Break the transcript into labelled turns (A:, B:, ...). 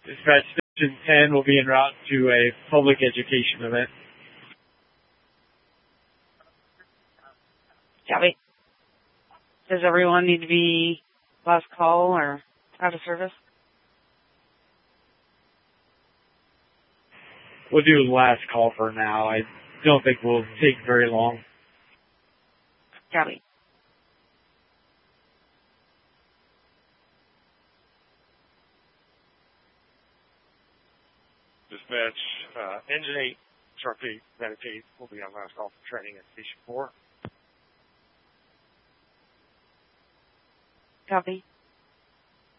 A: Dispatch Station 10 will be en route to a public education event.
B: Copy. Does everyone need to be last call or out of service?
A: We'll do last call for now. I don't think we'll take very long.
B: Copy.
C: Dispatch, Engine 8, Sharp 8, Medic 8 will be on last call for training at Station 4.
B: Copy.